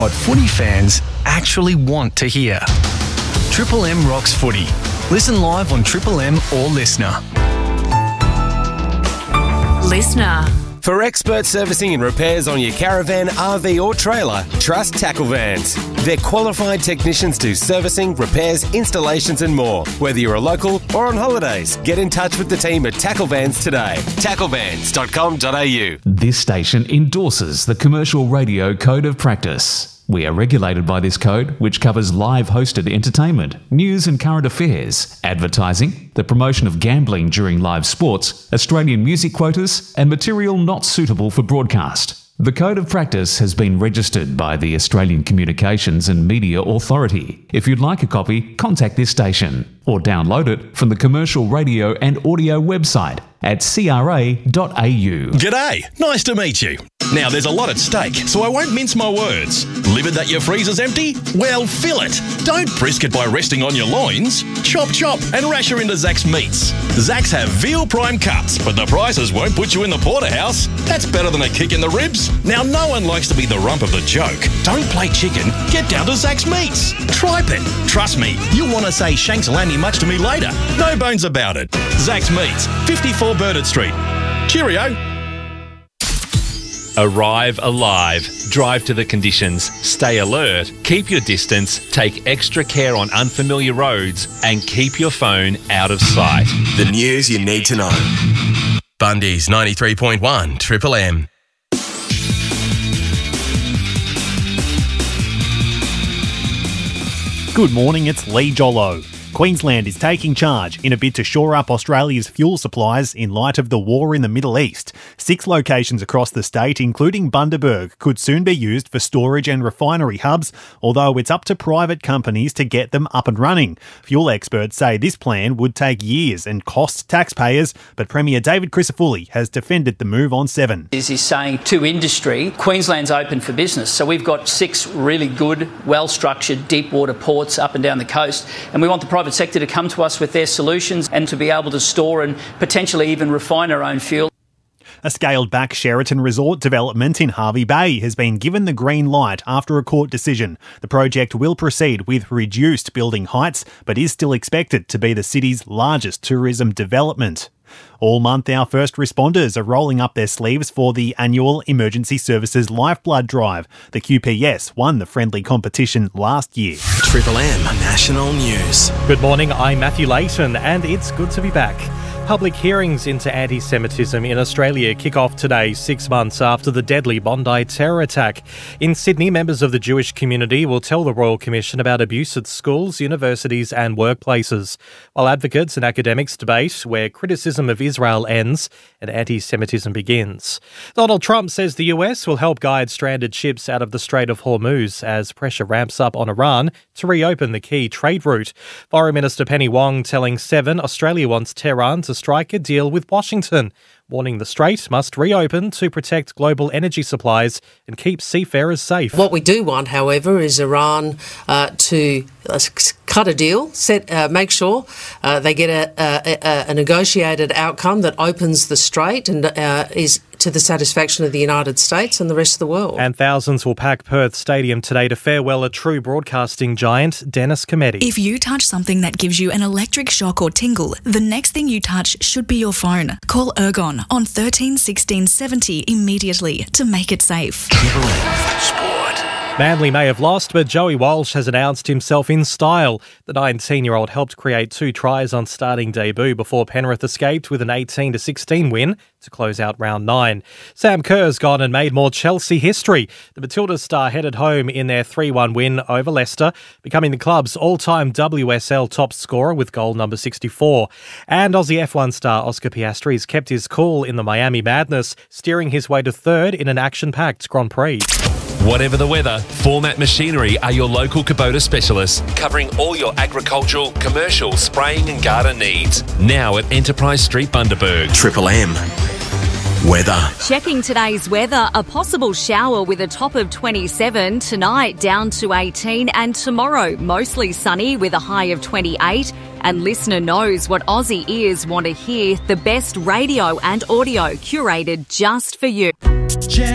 What footy fans actually want to hear. Triple M rocks footy. Listen live on Triple M or Listener. Listener. For expert servicing and repairs on your caravan, RV or trailer, trust Tackle Vans. Their qualified technicians do servicing, repairs, installations and more. Whether you're a local or on holidays, get in touch with the team at Tackle Vans today. tacklevans.com.au. This station endorses the Commercial Radio Code of Practice. We are regulated by this code, which covers live hosted entertainment, news and current affairs, advertising, the promotion of gambling during live sports, Australian music quotas, and material not suitable for broadcast. The Code of Practice has been registered by the Australian Communications and Media Authority. If you'd like a copy, contact this station or download it from the Commercial Radio and Audio website at cra.au. G'day, nice to meet you. Now, there's a lot at stake, so I won't mince my words. Livid that your freezer's empty? Well, fill it. Don't brisket by resting on your loins. Chop, and rasher into Zack's Meats. Zack's have veal prime cuts, but the prices won't put you in the porterhouse. That's better than a kick in the ribs. Now, no one likes to be the rump of the joke. Don't play chicken. Get down to Zack's Meats. Tripe it. Trust me, you'll want to say Shanks Lammy much to me later. No bones about it. Zack's Meats, 54 Burdett Street. Cheerio. Arrive alive. Drive to the conditions. Stay alert. Keep your distance. Take extra care on unfamiliar roads. And keep your phone out of sight. The news you need to know. Bundy's 93.1 Triple M. Good morning, it's Lee Jollo. Queensland is taking charge in a bid to shore up Australia's fuel supplies in light of the war in the Middle East. 6 locations across the state, including Bundaberg, could soon be used for storage and refinery hubs, although it's up to private companies to get them up and running. Fuel experts say this plan would take years and cost taxpayers, but Premier David Crisafulli has defended the move on 7. Is saying to industry, Queensland's open for business. So we've got 6 really good, well-structured, deep water ports up and down the coast, and we want the private sector to come to us with their solutions and to be able to store and potentially even refine our own fuel. A scaled-back Sheraton resort development in Hervey Bay has been given the green light after a court decision. The project will proceed with reduced building heights, but is still expected to be the city's largest tourism development. All month, our first responders are rolling up their sleeves for the annual Emergency Services Lifeblood Drive. The QPS won the friendly competition last year. Triple M National News. Good morning, I'm Matthew Layton, and it's good to be back. Public hearings into anti-Semitism in Australia kick off today, 6 months after the deadly Bondi terror attack. In Sydney, members of the Jewish community will tell the Royal Commission about abuse at schools, universities and workplaces, while advocates and academics debate where criticism of Israel ends and anti-Semitism begins. Donald Trump says the US will help guide stranded ships out of the Strait of Hormuz as pressure ramps up on Iran to reopen the key trade route. Foreign Minister Penny Wong telling 7 Australia wants Tehran to strike a deal with Washington, warning the strait must reopen to protect global energy supplies and keep seafarers safe. What we do want, however, is Iran to cut a deal, make sure they get a negotiated outcome that opens the strait and is to the satisfaction of the United States and the rest of the world. And thousands will pack Perth Stadium today to farewell a true broadcasting giant, Dennis Cometti. If you touch something that gives you an electric shock or tingle, the next thing you touch should be your phone. Call Ergon on 13 16 70 immediately to make it safe. Triple M Sport. Manly may have lost, but Joey Walsh has announced himself in style. The 19-year-old helped create 2 tries on starting debut before Penrith escaped with an 18-16 win to close out round 9. Sam Kerr's gone and made more Chelsea history. The Matildas star headed home in their 3-1 win over Leicester, becoming the club's all-time WSL top scorer with goal number 64. And Aussie F1 star Oscar Piastri's kept his cool in the Miami Madness, steering his way to 3rd in an action-packed Grand Prix. Whatever the weather, Format Machinery are your local Kubota specialists, covering all your agricultural, commercial, spraying and garden needs. Now at Enterprise Street, Bundaberg. Triple M weather. Checking today's weather, a possible shower with a top of 27, tonight down to 18, and tomorrow mostly sunny with a high of 28. And Listener knows what Aussie ears want to hear, the best radio and audio curated just for you.